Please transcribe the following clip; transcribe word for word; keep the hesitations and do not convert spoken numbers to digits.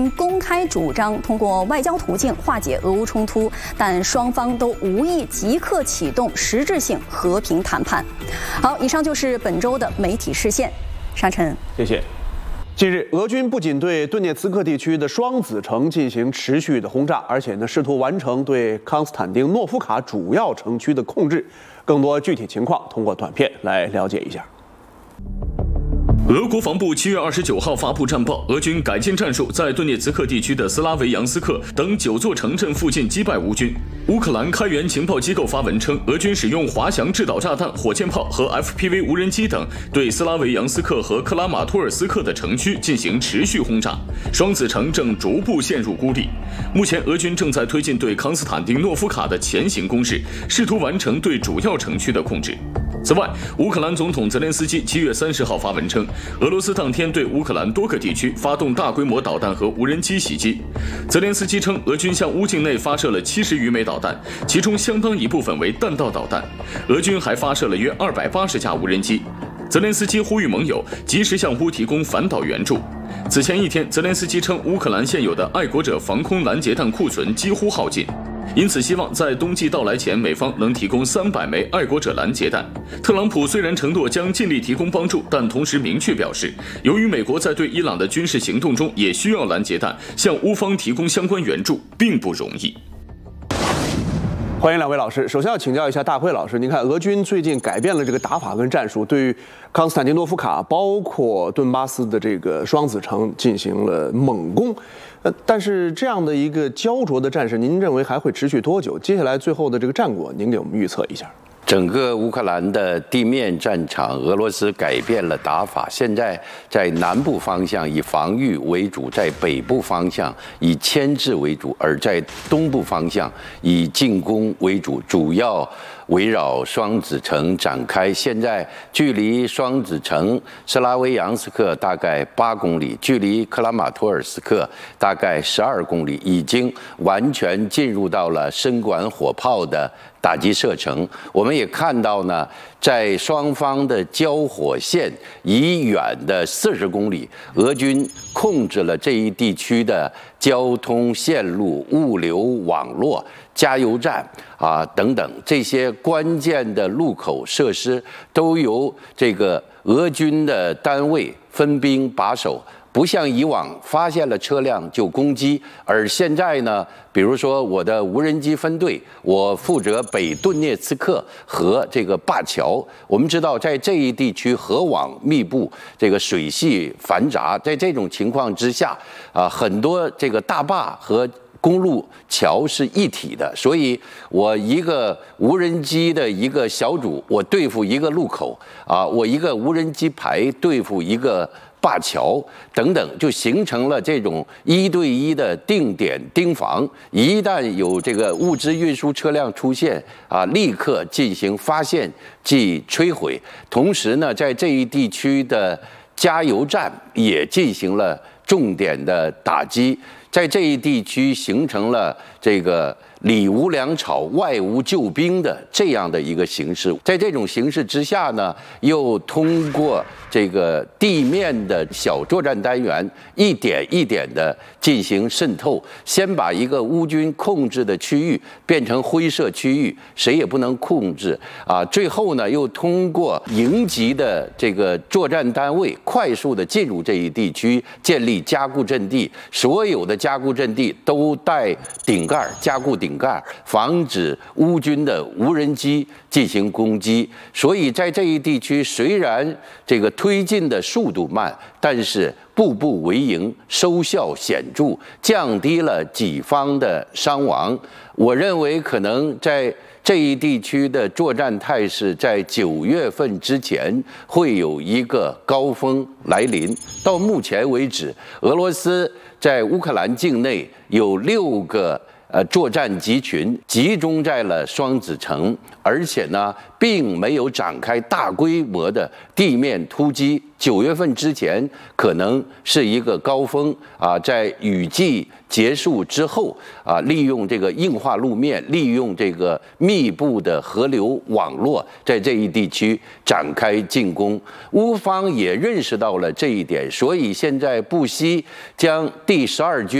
军公开主张通过外交途径化解俄乌冲突，但双方都无意即刻启动实质性和平谈判。好，以上就是本周的媒体视线。沙尘， 谢谢。近日，俄军不仅对顿涅茨克地区的双子城进行持续的轰炸，而且呢，试图完成对康斯坦丁诺夫卡主要城区的控制。更多具体情况，通过短片来了解一下。 俄国防部七月二十九号发布战报，俄军改进战术，在顿涅茨克地区的斯拉维扬斯克等九座城镇附近击败乌军。乌克兰开源情报机构发文称，俄军使用滑翔制导炸弹、火箭炮和 F P V 无人机等，对斯拉维扬斯克和克拉马托尔斯克的城区进行持续轰炸，双子城正逐步陷入孤立。目前，俄军正在推进对康斯坦丁诺夫卡的前行攻势，试图完成对主要城区的控制。此外，乌克兰总统泽连斯基七月三十号发文称，俄罗斯当天对乌克兰多个地区发动大规模导弹和无人机袭击。泽连斯基称，俄军向乌境内发射了七十余枚导弹，其中相当一部分为弹道导弹。俄军还发射了约二百八十架无人机。泽连斯基呼吁盟友及时向乌提供反导援助。此前一天，泽连斯基称，乌克兰现有的爱国者防空拦截弹库存几乎耗尽。因此，希望在冬季到来前，美方能提供三百枚爱国者拦截弹。特朗普虽然承诺将尽力提供帮助，但同时明确表示，由于美国在对伊朗的军事行动中也需要拦截弹，向乌方提供相关援助并不容易。 欢迎两位老师。首先要请教一下大辉老师，您看俄军最近改变了这个打法跟战术，对于康斯坦丁诺夫卡，包括顿巴斯的这个双子城进行了猛攻。呃，但是这样的一个焦灼的战事，您认为还会持续多久？接下来最后的这个战果，您给我们预测一下。 整个乌克兰的地面战场，俄罗斯改变了打法，现在在南部方向以防御为主，在北部方向以牵制为主，而在东部方向以进攻为主，主要围绕双子城展开。现在距离双子城斯拉维扬斯克大概八公里，距离克拉马托尔斯克大概十二公里，已经完全进入到了深管火炮的打击射程。我们也看到呢，在双方的交火线以远的四十公里，俄军控制了这一地区的交通线路、物流网络、加油站啊等等这些关键的路口设施，都由这个俄军的单位分兵把守。不像以往发现了车辆就攻击，而现在呢，比如说我的无人机分队，我负责北顿涅茨克和这个灞桥。我们知道，在这一地区河网密布，这个水系繁杂，在这种情况之下，啊，很多这个大坝和公路桥是一体的，所以我一个无人机的一个小组，我对付一个路口啊，我一个无人机排对付一个灞桥等等，就形成了这种一对一的定点盯防。一旦有这个物资运输车辆出现啊，立刻进行发现即摧毁。同时呢，在这一地区的加油站也进行了重点的打击，在这一地区形成了这个里无粮草，外无救兵的这样的一个形势。在这种形势之下呢，又通过这个地面的小作战单元，一点一点的进行渗透，先把一个乌军控制的区域变成灰色区域，谁也不能控制啊。最后呢，又通过营级的这个作战单位，快速的进入这一地区，建立加固阵地，所有的加固阵地都带顶盖，加固顶盖，防止乌军的无人机进行攻击。所以在这一地区，虽然这个推进的速度慢，但是步步为营，收效显著，降低了己方的伤亡。我认为可能在这一地区的作战态势，在九月份之前会有一个高峰来临。到目前为止，俄罗斯在乌克兰境内有六个呃作战集群集中在了双子城，而且呢，并没有展开大规模的地面突击。九月份之前可能是一个高峰啊，在雨季结束之后啊，利用这个硬化路面，利用这个密布的河流网络，在这一地区展开进攻。乌方也认识到了这一点，所以现在不惜将第十二军